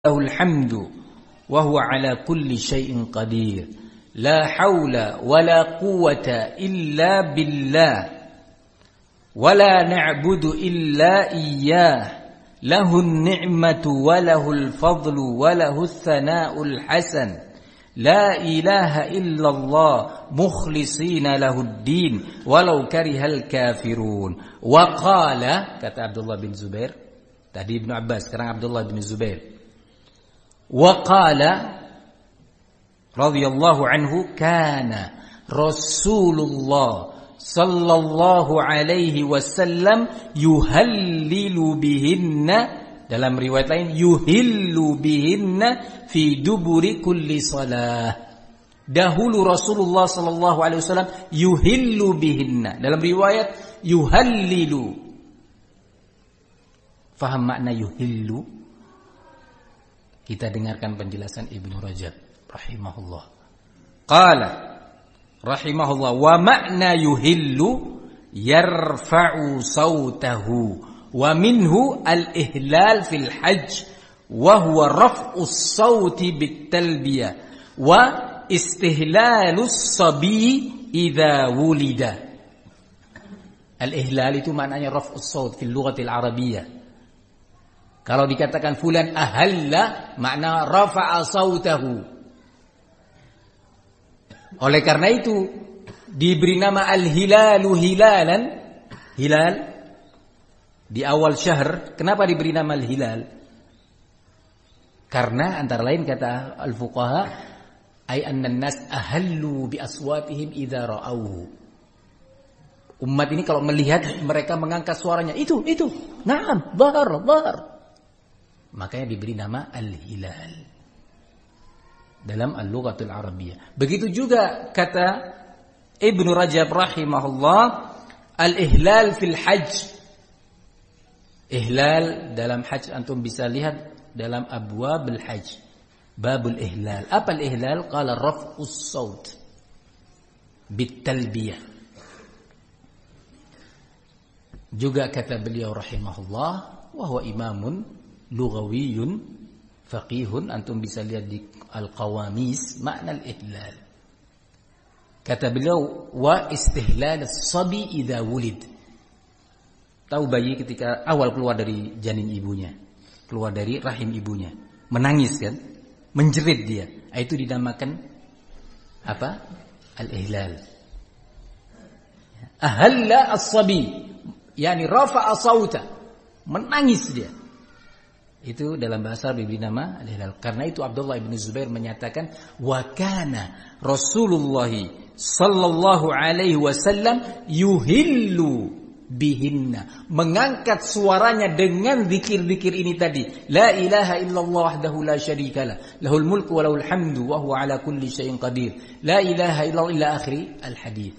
lahul hamdu wa huwa ala kulli syai'in qadir. La haula wa la quwwata illa billah. Wa la na'budu illa iyyah. Lahun ni'matu wa lahul fadlu wa lahus thana'ul hasan. La ilaha illallah mukhlisina lahuddin walau karihal kafirun. Wa qala, kata Abdullah bin Zubair, tadi Ibnu Abbas, sekarang Abdullah bin Zubair. Wa qala radhiyallahu anhu, kana Rasulullah sallallahu alaihi wasallam yuhallilu bihinna, dalam riwayat lain yuhillu bihinna fi duburi kulli salah. Dahulu Rasulullah sallallahu alaihi wasallam yuhillu bihinna, dalam riwayat yuhallilu. Faham makna yuhillu? Kita dengarkan penjelasan Ibnu Rajab rahimahullah. Qala rahimahullah, wa makna yuhillu yarfa'u sautahu wa minhu al-ihlal fil hajj wa huwa raf'u as-sauti bit-talbiyah wa istihlalus sabi idza wulida. Al-ihlal itu maknanya raf'u as-saut fil lughatil arabiyyah. Kalau dikatakan fulan ahalla, makna rafa'a sautahu. Oleh karena itu diberi nama al-hilalu hilalan. Hilal di awal syahr. Kenapa diberi nama al-hilal? Karena antara lain kata al-fuqaha, ay anna an-nas ahallu bi aswatihim idza ra'awhu. Umat ini kalau melihat mereka mengangkat suaranya, itu. Naam, dhahar. Makanya diberi nama al-hilal dalam al-lughatul arabiyyah. Begitu juga kata Ibnu Rajab rahimahullah, al-ihlal fil hajj. Ihlal dalam hajj antum bisa lihat dalam abwabul hajj. Babul ihlal. Apa al-ihlal? Qala raf'us saut bit talbiyah. Juga kata beliau rahimahullah, wa huwa imamun lughawiyun faqihun, antum bisa lihat di al-qawamis makna al-ihlal. Kata beliau, wa istihlal as-sabi idza wulid. Tahu bayi ketika awal keluar dari janin ibunya, keluar dari rahim ibunya, menangis kan, menjerit dia, itu dinamakan apa? Al-ihlal. Ahalla as-sabi, yani rafa'a sauta, menangis dia. Itu dalam bahasa diberi nama al-hilal. Karena itu Abdullah bin Zubair menyatakan, wa kana Rasulullah sallallahu alaihi wasallam yuhillu bihinna, mengangkat suaranya dengan zikir-zikir ini tadi. La ilaha illallah wahdahu la syarikalah, lahul mulku wa lahul hamdu wa huwa ala kulli syai'in qadir. La ilaha illallah ila akhiri al-hadits.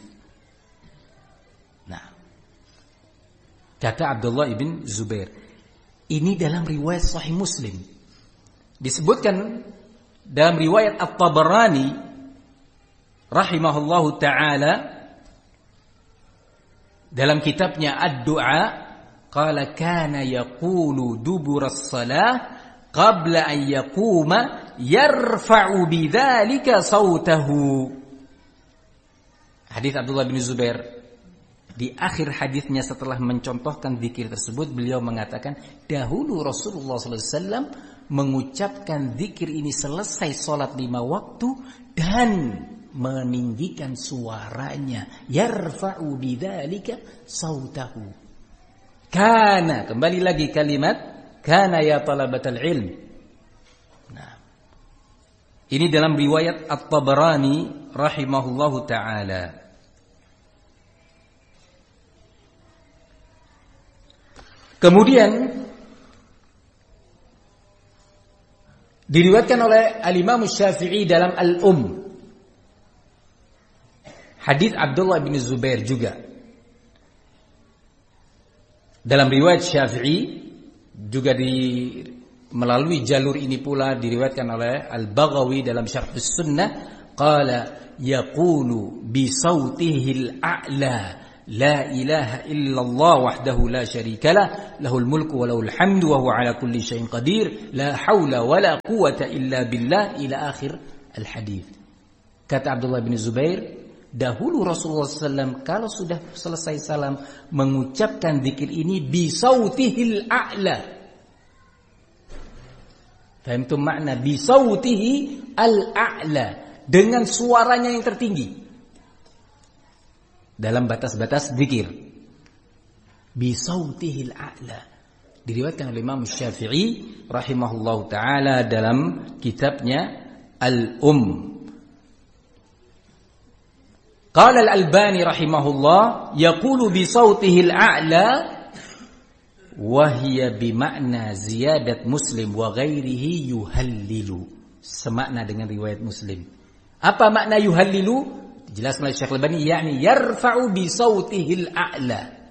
Nah, kata Abdullah bin Zubair, ini dalam riwayat Sahih Muslim. Disebutkan dalam riwayat At-Tabarani rahimahullahu ta'ala dalam kitabnya Ad-Du'a, qala kana yaqulu dubura as-salah qabla an yaquma yarfa'u bidzalika sautahu. Hadis Abdullah bin Zubair. Di akhir hadisnya setelah mencontohkan zikir tersebut, beliau mengatakan, dahulu Rasulullah SAW mengucapkan zikir ini selesai sholat 5 waktu dan meninggikan suaranya, yarfa'u bidzalika sautahu. Kana, kembali lagi kalimat kana ya talabatal ilm. Nah, ini dalam riwayat At-Tabarani rahimahullahu ta'ala. Kemudian diriwayatkan oleh Al-Imam Syafi'i dalam Al-Um, hadis Abdullah bin Zubair juga. Dalam riwayat Syafi'i juga melalui jalur ini pula diriwayatkan oleh Al-Baghawi dalam Syarh As-Sunnah, qala yaqulu bi sautihil a'la La ilaha illallah wahdahu la syarikalah, lahul mulku wa lahul hamdu wa huwa ala kulli syai'in qadir, la haula wa la quwata illa billah, ila akhir al-hadis. Kata Abdullah bin Zubair, dahulu Rasulullah SAW kalau sudah selesai salam mengucapkan zikir ini bisautihil a'la. Fahamtum makna bisautihi al-a'la, dengan suaranya yang tertinggi dalam batas-batas zikir. Bisautihil a'la diriwayatkan oleh Imam Syafi'i rahimahullahu taala dalam kitabnya Al-Umm. Qala Al-Albani rahimahullah yaqulu bisautihil a'la wa hiya bimakna ziyadat Muslim wa ghairihi yuhallilu. Semakna dengan riwayat Muslim. Apa makna yuhallilu? Jelaskan oleh Syekh Al-Albani, yakni yarfa'u bi sautihil a'la.